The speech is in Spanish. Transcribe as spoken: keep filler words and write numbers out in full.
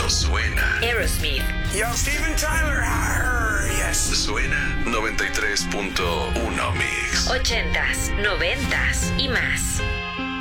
Esto suena. Aerosmith. Yo, Steven Tyler. Arr, yes. Suena noventa y tres punto uno Mix. Ochentas, noventas y más.